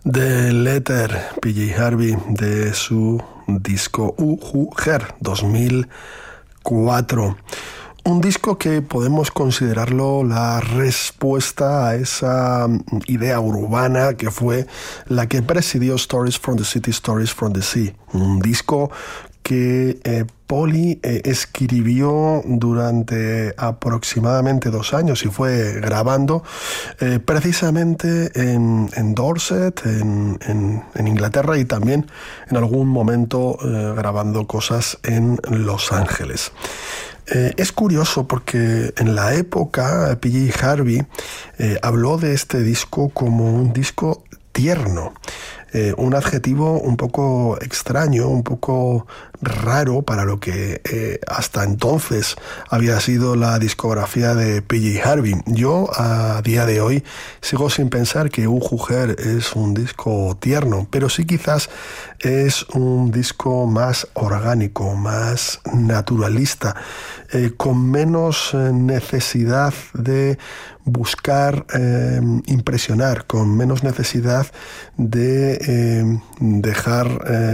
The Letter, PJ Harvey, de su disco Her 2004. Un disco que podemos considerarlo la respuesta a esa idea urbana que fue la que presidió Stories from the City, Stories from the Sea. Un disco que Polly escribió durante aproximadamente 2 años y fue grabando precisamente en Dorset, en Inglaterra, y también en algún momento grabando cosas en Los Ángeles. Es curioso porque en la época PJ Harvey habló de este disco como un disco tierno. Un adjetivo un poco extraño, un poco raro para lo que hasta entonces había sido la discografía de PJ Harvey. Yo a día de hoy sigo sin pensar que Her es un disco tierno, pero sí quizás es un disco más orgánico, más naturalista, con menos necesidad de buscar impresionar, con menos necesidad de dejar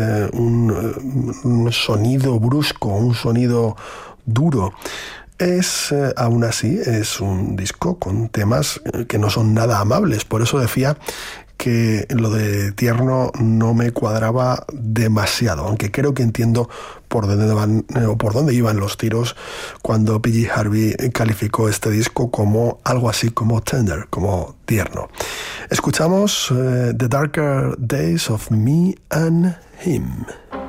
un sonido brusco, un sonido duro. Aún así, es un disco con temas que no son nada amables. Por eso decía que lo de tierno no me cuadraba demasiado, aunque creo que entiendo por dónde van o por dónde iban los tiros cuando PJ Harvey calificó este disco como algo así como tender, como tierno. Escuchamos The Darker Days of Me and Him.